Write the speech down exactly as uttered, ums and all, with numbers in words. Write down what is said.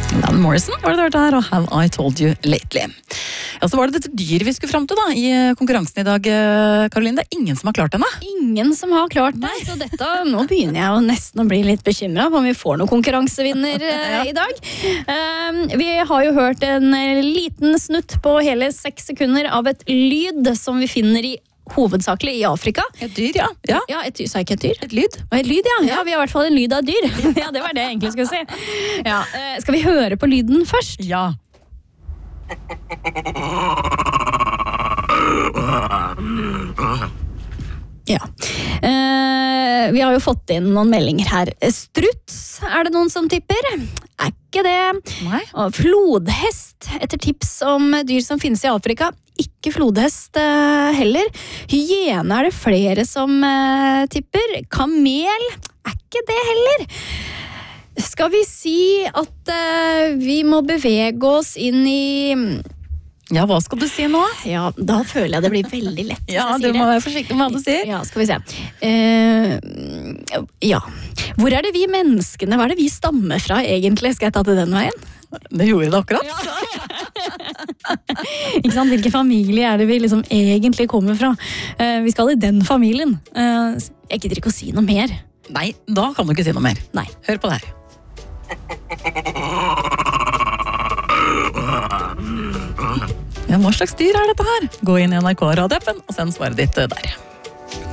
Dan Morrison var det du hørte her, og Have I Told You Lately. Ja, så var det dette dyret vi skulle fram til da, i konkurransen i dag, Karoline. Det er ingen som har klart denne. Ingen som har klart det, så dette, nå begynner jeg jo nesten å bli litt bekymret på om vi får noen konkurransevinner ja. i dag. Um, vi har jo hørt en liten snutt på hele seks sekunder av et lyd som vi finner i hovedsakelig i Afrika. Et dyr, ja. Ja, ja et dyr, sa jeg ikke et dyr? Et lyd. Og et lyd, ja. Ja, vi har i hvert fall en lyd av et dyr. Ja, det var det jeg egentlig skulle si. Ja. Uh, skal vi høre på lyden først? Ja. Ja. Uh, vi har jo fått inn noen meldinger her. Struts, er det noen som tipper? Er ikke det. Nei. Og flodhest, etter tips om dyr som finnes i Afrika. Ikke flodhest uh, heller. Hyene er det flere som uh, tipper. Kamel, er ikke det heller. Skal vi si at uh, vi må bevege oss inn i... Ja, hva skal du si nå? Ja, da føler jeg det blir veldig lett. Ja, du må være forsiktig med hva du sier. Ja, skal vi se. Uh, ja. Hvor er det vi menneskene, hva er det vi stammer fra egentlig? Skal jeg ta til den veien? Det gjorde det akkurat. Ja. Ikke sant? Hvilken familie er det vi liksom egentlig kommer fra? Uh, vi skal i den familien. Uh, jeg gidder ikke å si noe mer. Nei, da kan du ikke si noe mer. Nei. Hør på det her. Ja, hva slags dyr er dette her? Gå inn i N R K-radioappen og send svaret ditt der.